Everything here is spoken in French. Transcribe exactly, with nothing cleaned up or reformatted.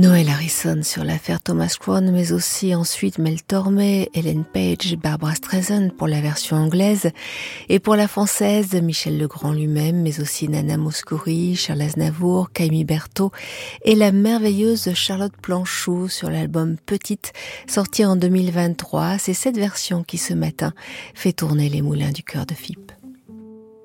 Noël Harrison sur l'affaire Thomas Crown, mais aussi ensuite Mel Tormé, Ellen Page, Barbra Streisand pour la version anglaise, et pour la française, Michel Legrand lui-même, mais aussi Nana Mouskouri, Charles Aznavour, Camille Berthaud et la merveilleuse Charlotte Planchou sur l'album Petite, sorti en deux mille vingt-trois. C'est cette version qui ce matin fait tourner les moulins du cœur de Fippe.